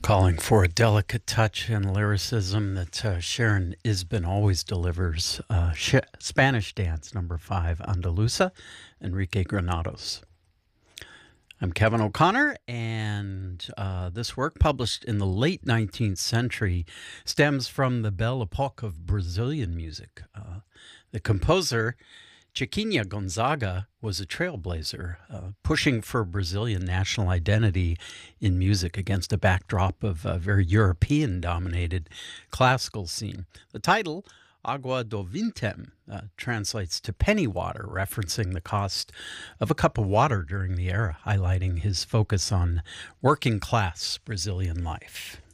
Calling for a delicate touch and lyricism that Sharon Isbin always delivers. Spanish Dance, number 5, Andalusa, Enrique Granados. I'm Kevin O'Connor, and this work, published in the late 19th century, stems from the Belle Epoque of Brazilian music. The composer, Chiquinha Gonzaga, was a trailblazer, pushing for Brazilian national identity in music against a backdrop of a very European-dominated classical scene. The title, Agua do Vintém, translates to penny water, referencing the cost of a cup of water during the era, highlighting his focus on working-class Brazilian life.